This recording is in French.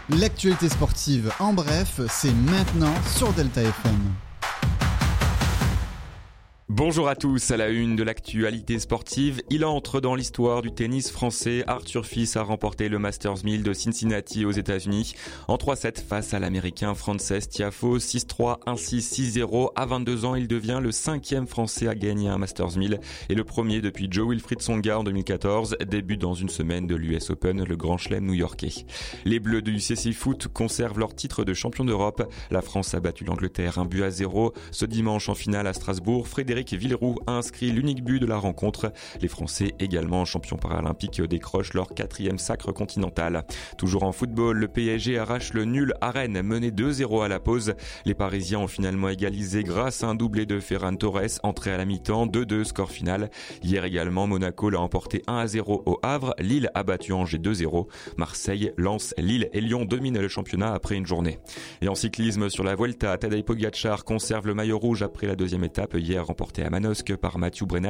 L'actualité sportive en bref, c'est maintenant sur Delta FM. Bonjour à tous, à la une de l'actualité sportive, il entre dans l'histoire du tennis français. Arthur Fils a remporté le Masters 1000 de Cincinnati aux États-Unis en 3-7 face à l'américain Frances Tiafoe, 6-3, 1-6, 6-0. À 22 ans, il devient le 5e français à gagner un Masters 1000 et le premier depuis Joe Wilfried Tsonga en 2014. Début dans une semaine de l'US Open, le grand chelem new-yorkais. Les Bleus du CC Foot conservent leur titre de champion d'Europe. La France a battu l'Angleterre 1-0 ce dimanche en finale à Strasbourg. Frédéric Villeroux a inscrit l'unique but de la rencontre. Les Français, également champions paralympiques, décrochent leur 4e sacre continental. Toujours en football, le PSG arrache le nul à Rennes, mené 2-0 à la pause. Les Parisiens ont finalement égalisé grâce à un doublé de Ferran Torres, entré à la mi-temps, 2-2 score final. Hier également, Monaco l'a emporté 1-0 au Havre. Lille a battu Angers 2-0. Marseille, Lens, Lille et Lyon dominent le championnat après une journée. Et en cyclisme sur la Vuelta, Tadej Pogačar conserve le maillot rouge après la deuxième étape hier remportée à Manosque par Mathieu Brennan.